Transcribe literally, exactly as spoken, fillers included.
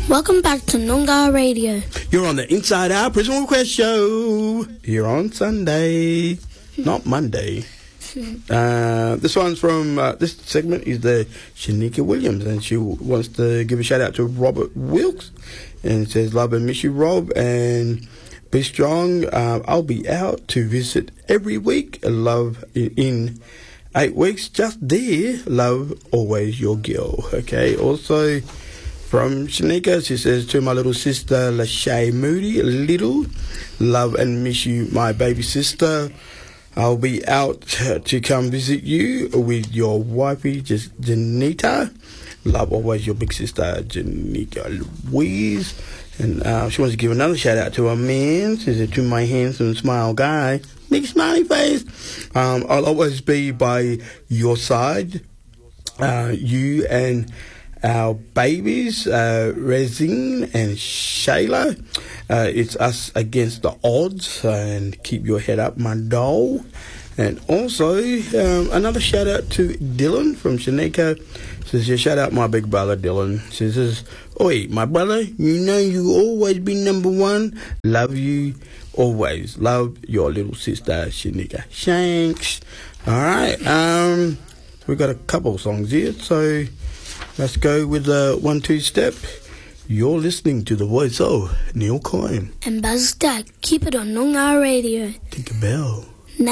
Welcome back to Noongar Radio. You're on the Inside Out Prison Request Show. Here on Sunday, not Monday. Uh, this one's from, uh, this segment is the Shanika Williams, and she wants to give a shout out to Robert Wilkes, and it says, love and miss you, Rob, and be strong. Uh, I'll be out to visit every week. Love in eight weeks. Just there. Love, always your girl. Okay. Also from Shanika, she says, to my little sister, Lachey Moody, little, love and miss you, my baby sister. I'll be out to come visit you with your wifey, just Janita. Love always your big sister, Janika Louise. And uh, she wants to give another shout out to her man. She said, to my handsome smile guy, big smiley face. Um, I'll always be by your side. Uh, you and our babies, uh, Rezine and Shayla. Uh, it's us against the odds, and keep your head up, my doll. And also, um, another shout out to Dylan from Shanika. Says, yeah, shout out my big brother Dylan. She says, oi, my brother, you know you always be number one. Love you always. Love your little sister Shanika. Shanks. Alright, um, we got a couple of songs here, so let's go with the one two step. You're listening to the voice of Neil Coyne and Buzz Stack. Keep it on Noongar Radio. Tinkerbell.